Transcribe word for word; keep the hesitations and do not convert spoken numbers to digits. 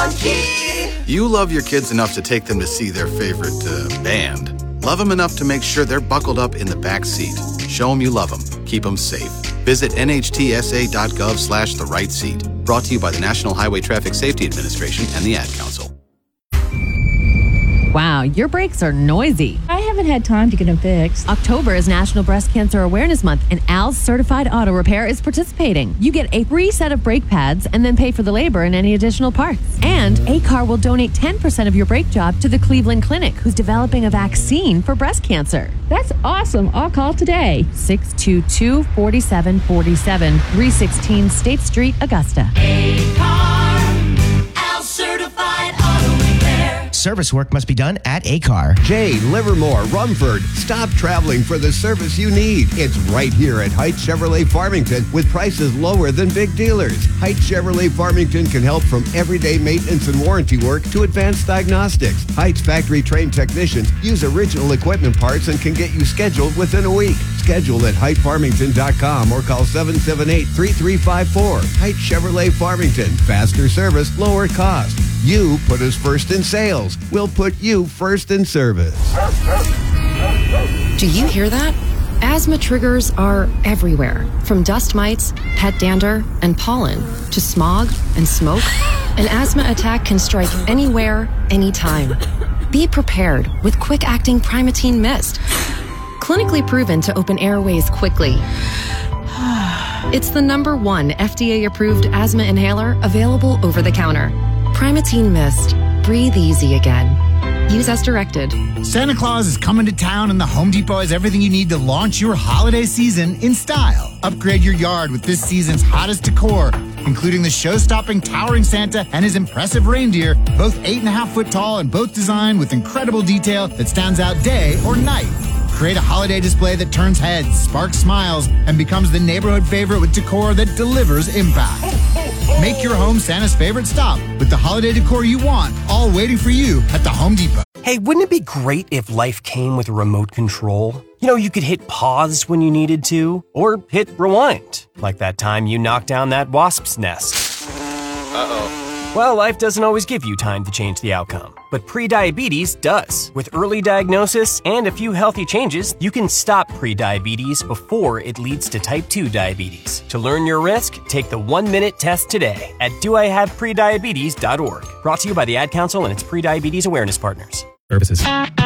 monkey. You love your kids enough to take them to see their favorite uh, band. Love them enough to make sure they're buckled up in the back seat. Show them you love them. Keep them safe. Visit nhtsa.gov slash the right seat. Brought to you by the National Highway Traffic Safety Administration and the Ad Council. Wow, your brakes are noisy. I haven't had time to get them fixed. October is National Breast Cancer Awareness Month, and Al's Certified Auto Repair is participating. You get a free set of brake pads and then pay for the labor and any additional parts. And A C A R will donate ten percent of your brake job to the Cleveland Clinic, who's developing a vaccine for breast cancer. That's awesome. I'll call today. six two two, four seven four seven, three sixteen State Street, Augusta. A C A R, Al Certified Auto Repair. Service work must be done at A C A R. Jay, Livermore, Rumford. Stop traveling for the service you need. It's right here at Heights Chevrolet Farmington with prices lower than big dealers. Heights Chevrolet Farmington can help from everyday maintenance and warranty work to advanced diagnostics. Heights factory-trained technicians use original equipment parts and can get you scheduled within a week. Schedule at height farmington dot com or call seven seven eight, three three five four. Heights Chevrolet Farmington. Faster service, lower cost. You put us first in sales. We'll put you first in service. Do you hear that? Asthma triggers are everywhere, from dust mites, pet dander, and pollen, to smog and smoke. An asthma attack can strike anywhere, anytime. Be prepared with quick-acting Primatene Mist. Clinically proven to open airways quickly. It's the number one F D A-approved asthma inhaler available over the counter. Primatene Mist. Breathe easy again. Use as directed. Santa Claus is coming to town, and the Home Depot has everything you need to launch your holiday season in style. Upgrade your yard with this season's hottest decor, including the show-stopping towering Santa and his impressive reindeer, both eight and a half foot tall and both designed with incredible detail that stands out day or night. Create a holiday display that turns heads, sparks smiles, and becomes the neighborhood favorite with decor that delivers impact. Make your home Santa's favorite stop with the holiday decor you want, all waiting for you at the Home Depot. Hey, wouldn't it be great if life came with a remote control? You know, you could hit pause when you needed to, or hit rewind, like that time you knocked down that wasp's nest. Uh-oh. Well, life doesn't always give you time to change the outcome, but prediabetes does. With early diagnosis and a few healthy changes, you can stop prediabetes before it leads to type two diabetes. To learn your risk, take the one-minute test today at do I have prediabetes dot org. Brought to you by the Ad Council and its prediabetes awareness partners. Services.